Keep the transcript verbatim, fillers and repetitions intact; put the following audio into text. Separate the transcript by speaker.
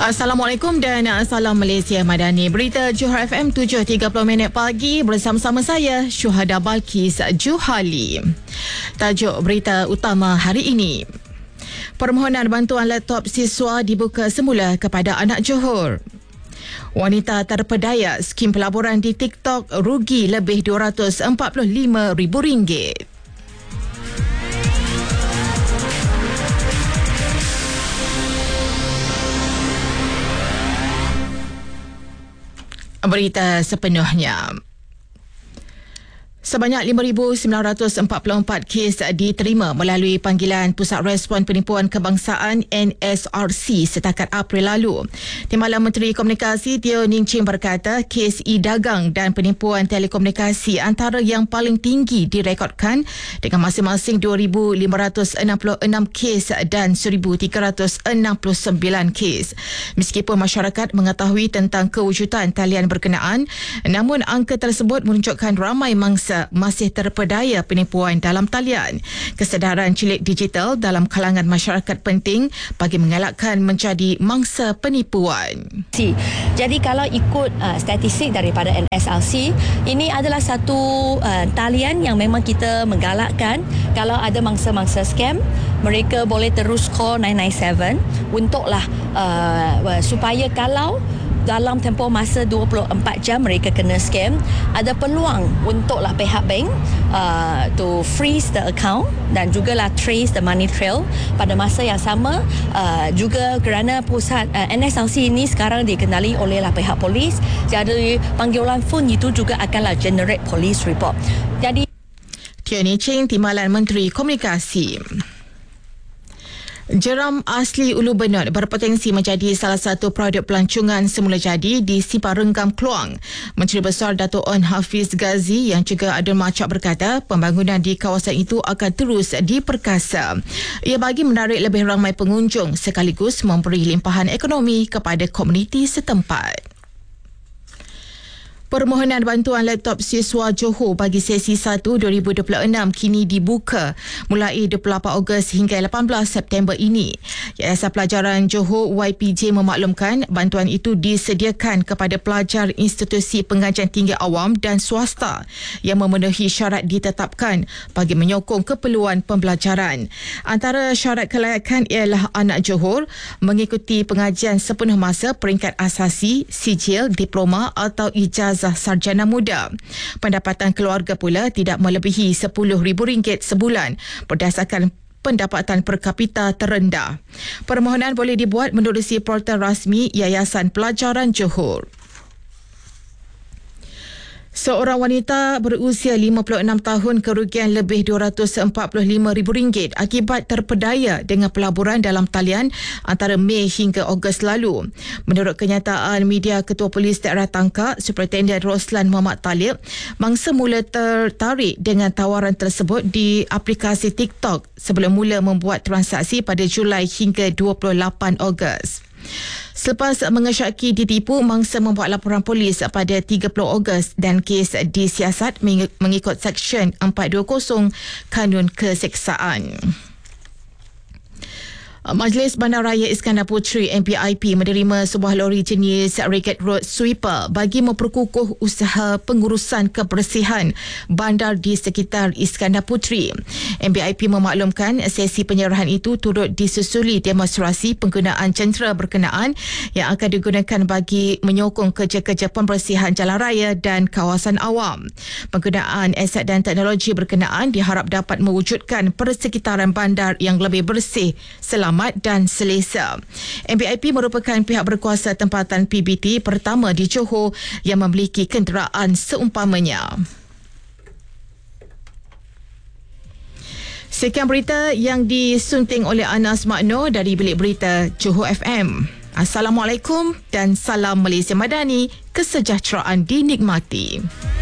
Speaker 1: Assalamualaikum dan salam Malaysia Madani. Berita Johor F M tujuh tiga puluh minit pagi bersama-sama saya Syuhada Balkis Juhali. Tajuk berita utama hari ini. Permohonan bantuan laptop siswa dibuka semula kepada anak Johor. Wanita terpedaya skim pelaburan di TikTok rugi lebih dua ratus empat puluh lima ribu ringgit. Berita sepenuhnya. Sebanyak lima ribu sembilan ratus empat puluh empat kes diterima melalui panggilan Pusat Respon Penipuan Kebangsaan N S R C setakat April lalu. Timbalan Menteri Komunikasi Teo Ning Ching berkata kes e-dagang dan penipuan telekomunikasi antara yang paling tinggi direkodkan dengan masing-masing dua ribu lima ratus enam puluh enam kes dan seribu tiga ratus enam puluh sembilan kes. Meskipun masyarakat mengetahui tentang kewujudan talian berkenaan, namun angka tersebut menunjukkan ramai mangsa masih terpedaya penipuan dalam talian. Kesedaran cilik digital dalam kalangan masyarakat penting bagi mengelakkan menjadi mangsa penipuan.
Speaker 2: Jadi kalau ikut uh, statistik daripada N S R C, ini adalah satu uh, talian yang memang kita menggalakkan kalau ada mangsa-mangsa scam, mereka boleh terus call nine nine seven untuklah uh, supaya kalau dalam tempoh masa dua puluh empat jam mereka kena scam, ada peluang untuklah pihak bank uh, to freeze the account dan jugalah trace the money trail pada masa yang sama. Uh, juga kerana pusat uh, N S R C ini sekarang dikenali olehlah pihak polis, jadi panggilan phone itu juga akanlah generate police report. Jadi
Speaker 1: Teo Ning Ching, Timbalan Menteri Komunikasi. Jeram asli Ulu Benut berpotensi menjadi salah satu produk pelancongan semula jadi di Simpang Renggam Kluang. Menteri Besar Dato' On Hafiz Ghazi yang juga Adun Macak berkata pembangunan di kawasan itu akan terus diperkasa. Ia bagi menarik lebih ramai pengunjung sekaligus memberi limpahan ekonomi kepada komuniti setempat. Permohonan bantuan laptop siswa Johor bagi sesi satu dua ribu dua puluh enam kini dibuka mulai dua puluh lapan Ogos hingga lapan belas September ini. Yayasan Pelajaran Johor Y P J memaklumkan bantuan itu disediakan kepada pelajar institusi pengajian tinggi awam dan swasta yang memenuhi syarat ditetapkan bagi menyokong keperluan pembelajaran. Antara syarat kelayakan ialah anak Johor mengikuti pengajian sepenuh masa peringkat asasi, sijil, diploma atau ijazah sarjana muda. Pendapatan keluarga pula tidak melebihi sepuluh ribu ringgit sebulan berdasarkan pendapatan per kapita terendah. Permohonan boleh dibuat menerusi portal rasmi Yayasan Pelajaran Johor. Seorang wanita berusia lima puluh enam tahun kerugian lebih dua ratus empat puluh lima ribu ringgit akibat terpedaya dengan pelaburan dalam talian antara Mei hingga Ogos lalu. Menurut kenyataan media Ketua Polis Daerah Tangkak, Superintendent Roslan Muhammad Talib, mangsa mula tertarik dengan tawaran tersebut di aplikasi TikTok sebelum mula membuat transaksi pada Julai hingga dua puluh lapan Ogos. Selepas mengesyaki ditipu, mangsa membuat laporan polis pada tiga puluh Ogos dan kes disiasat mengikut Seksyen empat dua kosong Kanun Keseksaan. Majlis Bandaraya Iskandar Puteri M P I P menerima sebuah lori jenis Ricket Road Sweeper bagi memperkukuh usaha pengurusan kebersihan bandar di sekitar Iskandar Puteri. M P I P memaklumkan sesi penyerahan itu turut disusuli demonstrasi penggunaan jentera berkenaan yang akan digunakan bagi menyokong kerja-kerja pembersihan jalan raya dan kawasan awam. Penggunaan aset dan teknologi berkenaan diharap dapat mewujudkan persekitaran bandar yang lebih bersih, selamat dan selesa. M P I P merupakan pihak berkuasa tempatan P B T pertama di Johor yang memiliki kenderaan seumpamanya. Sekian berita yang disunting oleh Anas Makno dari Bilik Berita Johor F M. Assalamualaikum dan salam Malaysia Madani, kesejahteraan dinikmati.